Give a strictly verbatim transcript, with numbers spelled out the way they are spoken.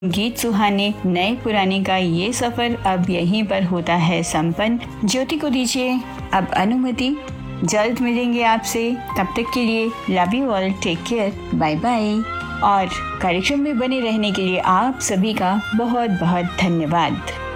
गीत सुहाने नए पुराने का ये सफर अब यहीं पर होता है संपन्न। ज्योति को दीजिए अब अनुमति। जल्द मिलेंगे आपसे, तब तक के लिए love you all, take care, bye bye. और कार्यक्रम में बने रहने के लिए आप सभी का बहुत बहुत धन्यवाद।